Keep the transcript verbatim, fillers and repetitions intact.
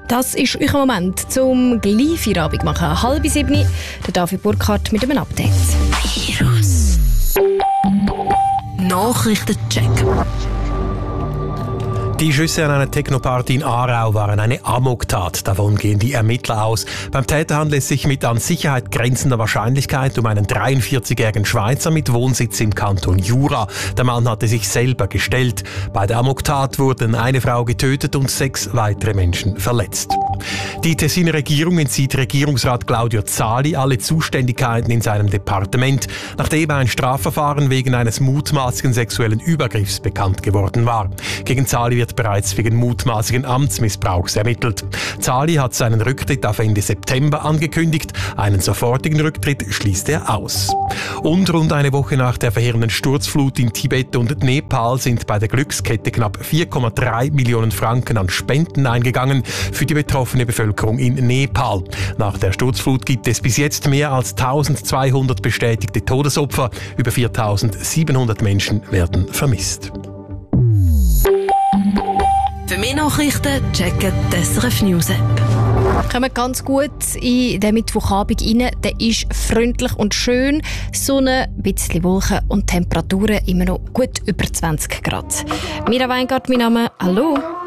Das ist euer Moment zum gleich Feierabend machen. Halb sieben, der David Burkhardt mit einem Update. Virus. Nachrichtencheck. Die Schüsse an einer Technoparty in Aarau waren eine Amoktat. Davon gehen die Ermittler aus. Beim Täter handelt es sich mit an Sicherheit grenzender Wahrscheinlichkeit um einen dreiundvierzigjährigen Schweizer mit Wohnsitz im Kanton Jura. Der Mann hatte sich selber gestellt. Bei der Amoktat wurden eine Frau getötet und sechs weitere Menschen verletzt. Die Tessiner Regierung entzieht Regierungsrat Claudio Zali alle Zuständigkeiten in seinem Departement, nachdem ein Strafverfahren wegen eines mutmaßlichen sexuellen Übergriffs bekannt geworden war. Gegen Zali wird bereits wegen mutmaßlichen Amtsmissbrauchs ermittelt. Zali hat seinen Rücktritt auf Ende September angekündigt. Einen sofortigen Rücktritt schließt er aus. Und rund eine Woche nach der verheerenden Sturzflut in Tibet und Nepal sind bei der Glückskette knapp vier Komma drei Millionen Franken an Spenden eingegangen für die betroffene Bevölkerung in Nepal. Nach der Sturzflut gibt es bis jetzt mehr als eintausendzweihundert bestätigte Todesopfer. Über viertausendsiebenhundert Menschen werden vermisst. Für mehr Nachrichten checken die S R F News App. Wir kommen ganz gut in den Mittwochabend rein. Der ist freundlich und schön. Sonne, ein bisschen Wolken und Temperaturen immer noch gut über zwanzig Grad. Mira Weingart, mein Name. Hallo.